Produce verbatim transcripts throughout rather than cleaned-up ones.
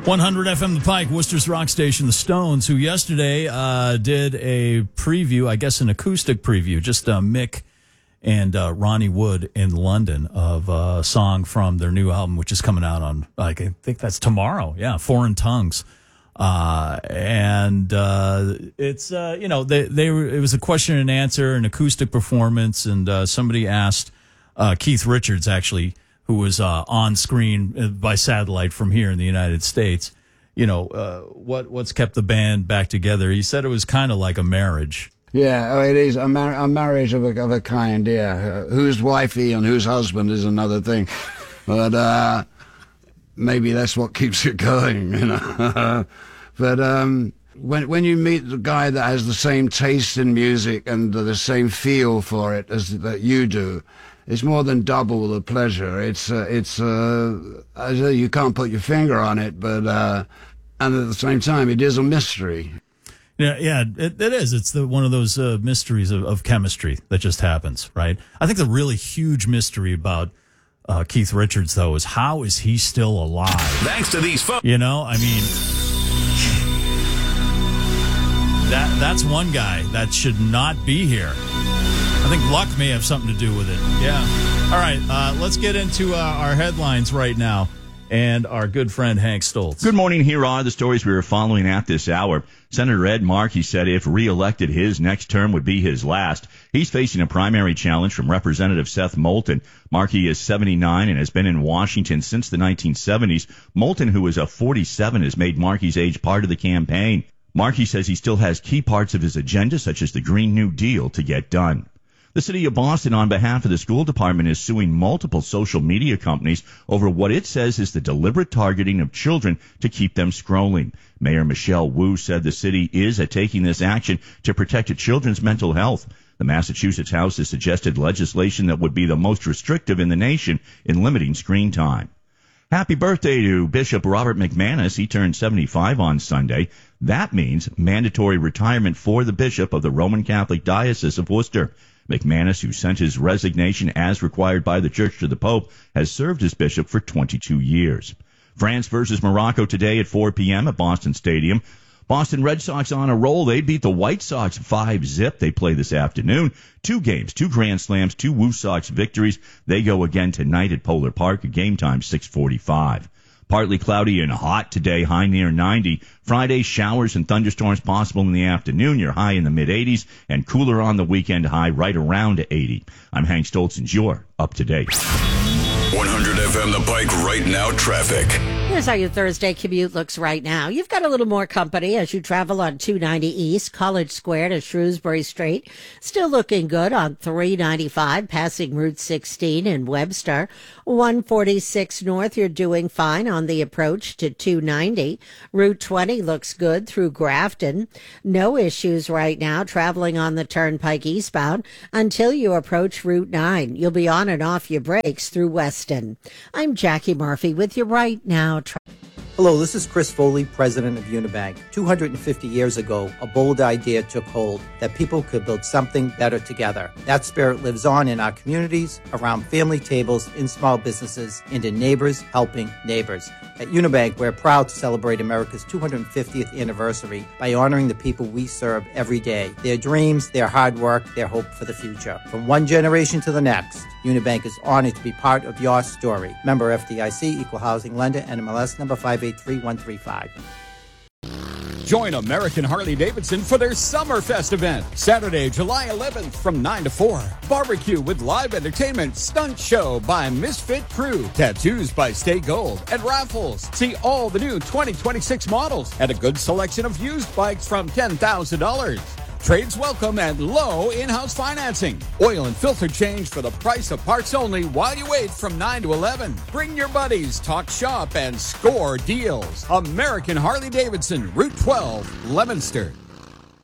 one hundred F M The Pike, Worcester's rock station, The Stones, who yesterday uh, did a preview, I guess an acoustic preview, just uh, Mick and uh, Ronnie Wood in London of a song from their new album, which is coming out on, like, I think that's tomorrow. Yeah, Foreign Tongues. Uh, and uh, it's, uh, you know, they, they were, it was a question and answer, an acoustic performance, and uh, somebody asked uh, Keith Richards, actually, who was uh, on screen by satellite from here in the United States, you know, uh, what what's kept the band back together. He said it was kind of like a marriage. Yeah, oh, it is a, mar- a marriage of a, of a kind, yeah. Uh, who's wifey and whose husband is another thing. But uh, maybe that's what keeps it going, you know. But um, when when you meet the guy that has the same taste in music and the same feel for it as that you do, it's more than double the pleasure. It's uh, it's uh, you can't put your finger on it, but uh, and at the same time, it is a mystery. Yeah, yeah, it, it is. It's the one of those uh, mysteries of, of chemistry that just happens, right? I think the really huge mystery about uh, Keith Richards, though, is how is he still alive? Thanks to these folks. You know, I mean, that that's one guy that should not be here. I think luck may have something to do with it. Yeah. All right, uh, let's get into uh, our headlines right now. And our good friend Hank Stoltz. Good morning. Here are the stories we are following at this hour. Senator Ed Markey said if reelected, his next term would be his last. He's facing a primary challenge from Representative Seth Moulton. Markey is seventy-nine and has been in Washington since the nineteen seventies. Moulton, who is a forty-seven, has made Markey's age part of the campaign. Markey says he still has key parts of his agenda, such as the Green New Deal, to get done. The city of Boston, on behalf of the school department, is suing multiple social media companies over what it says is the deliberate targeting of children to keep them scrolling. Mayor Michelle Wu said the city is taking this action to protect children's mental health. The Massachusetts House has suggested legislation that would be the most restrictive in the nation in limiting screen time. Happy birthday to Bishop Robert McManus. He turned seventy-five on Sunday. That means mandatory retirement for the bishop of the Roman Catholic Diocese of Worcester. McManus, who sent his resignation as required by the Church to the Pope, has served as bishop for twenty-two years. France versus Morocco today at four p.m. at Boston Stadium. Boston Red Sox on a roll. They beat the White Sox five zip. They play this afternoon. Two games, two Grand Slams, two Woo Sox victories. They go again tonight at Polar Park. Game time six forty-five. Partly cloudy and hot today, high near ninety. Friday, showers and thunderstorms possible in the afternoon. You're high in the mid-eighties, and cooler on the weekend, high right around eighty. I'm Hank Stoltz, and you're up to date. one hundred F M The Pike right now traffic. Here's how your Thursday commute looks right now. You've got a little more company as you travel on two ninety East, College Square to Shrewsbury Street. Still looking good on three ninety-five, passing Route sixteen in Webster. one forty-six North, you're doing fine on the approach to two ninety. Route twenty looks good through Grafton. No issues right now traveling on the Turnpike eastbound until you approach Route nine. You'll be on and off your brakes through Weston. I'm Jackie Murphy with you right now. Hello, this is Chris Foley, president of Unibank. two hundred fifty years ago, a bold idea took hold that people could build something better together. That spirit lives on in our communities, around family tables, in small businesses, and in neighbors helping neighbors. At Unibank, we're proud to celebrate America's two hundred fiftieth anniversary by honoring the people we serve every day, their dreams, their hard work, their hope for the future. From one generation to the next, Unibank is honored to be part of your story. Member F D I C, Equal Housing Lender, N M L S number five eight three one three five. Join American Harley-Davidson for their Summerfest event, Saturday, July eleventh from nine to four. Barbecue with live entertainment, stunt show by Misfit Crew, tattoos by Stay Gold, and raffles. See all the new twenty twenty-six models and a good selection of used bikes from ten thousand dollars. Trades welcome and low in-house financing. Oil and filter change for the price of parts only while you wait from nine to eleven. Bring your buddies, talk shop, and score deals. American Harley-Davidson, Route twelve, Leominster.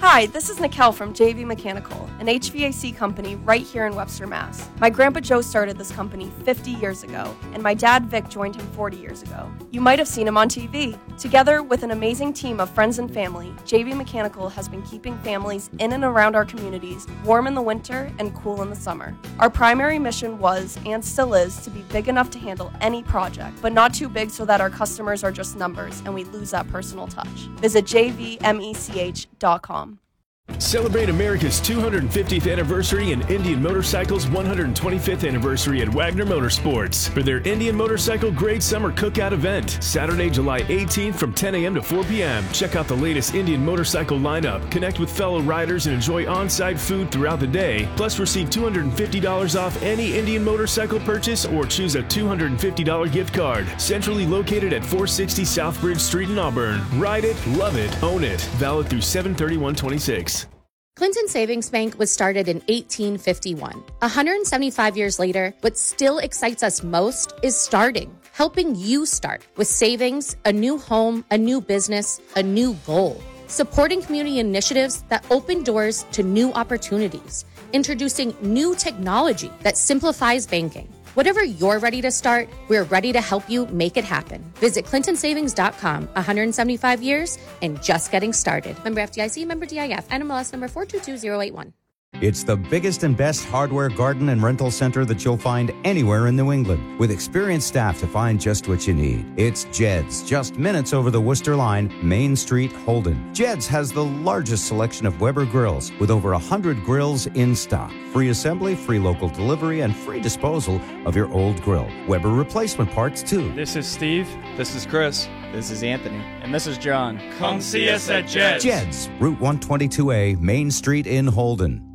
Hi, this is Nikel from J V Mechanical, an H V A C company right here in Webster, Mass. My grandpa Joe started this company fifty years ago, and my dad Vic joined him forty years ago. You might have seen him on T V. Together with an amazing team of friends and family, J V Mechanical has been keeping families in and around our communities warm in the winter and cool in the summer. Our primary mission was, and still is, to be big enough to handle any project, but not too big so that our customers are just numbers and we lose that personal touch. Visit j v mech dot com. Celebrate America's two hundred fiftieth anniversary and Indian Motorcycle's one hundred twenty-fifth anniversary at Wagner Motorsports for their Indian Motorcycle Great Summer Cookout event, Saturday, July eighteenth from ten a.m. to four p.m. Check out the latest Indian motorcycle lineup, connect with fellow riders, and enjoy on-site food throughout the day. Plus, receive two hundred fifty dollars off any Indian motorcycle purchase or choose a two hundred fifty dollars gift card. Centrally located at four sixty Southbridge Street in Auburn. Ride it, love it, own it. Valid through seven thirty-one twenty-six. Clinton Savings Bank was started in eighteen fifty-one. one hundred seventy-five years later, what still excites us most is starting, helping you start with savings, a new home, a new business, a new goal. Supporting community initiatives that open doors to new opportunities, introducing new technology that simplifies banking. Whatever you're ready to start, we're ready to help you make it happen. Visit clinton savings dot com. one hundred seventy-five years and just getting started. Member F D I C, member D I F, N M L S number four two two zero eight one. It's the biggest and best hardware garden and rental center that you'll find anywhere in New England, with experienced staff to find just what you need. It's Jed's, just minutes over the Worcester line, Main Street, Holden. Jed's has the largest selection of Weber grills, with over one hundred grills in stock. Free assembly, free local delivery, and free disposal of your old grill. Weber replacement parts, too. This is Steve. This is Chris. This is Anthony. And this is John. Come see us at Jed's. Jed's, Route one twenty-two A, Main Street in Holden.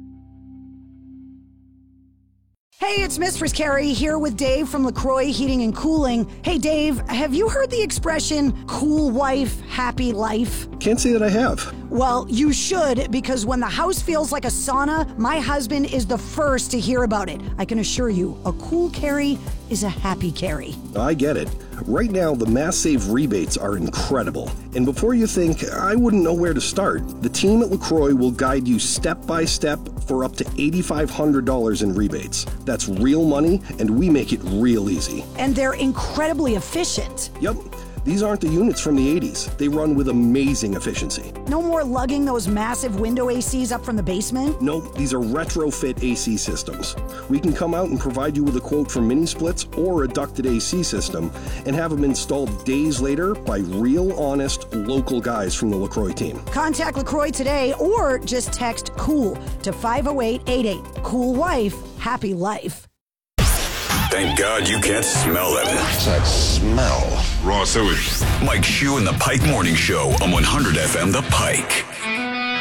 Hey, it's Mistress Carrie here with Dave from LaCroix Heating and Cooling. Hey, Dave, have you heard the expression, cool wife, happy life? Can't say that I have. Well, you should, because when the house feels like a sauna, my husband is the first to hear about it. I can assure you, a cool Carrie is a happy Carrie. I get it. Right now, the Mass Save rebates are incredible. And before you think, I wouldn't know where to start, the team at LaCroix will guide you step by step for up to eight thousand five hundred dollars in rebates. That's real money, and we make it real easy. And they're incredibly efficient. Yep. These aren't the units from the eighties. They run with amazing efficiency. No more lugging those massive window A Cs up from the basement? Nope, these are retrofit A C systems. We can come out and provide you with a quote for mini splits or a ducted A C system and have them installed days later by real, honest, local guys from the LaCroix team. Contact LaCroix today or just text COOL to five oh eight eight eight. Cool wife, happy life. Thank God you can't smell them. What's that smell? Raw sewage. Mike Shue and the Pike Morning Show on one hundred F M The Pike.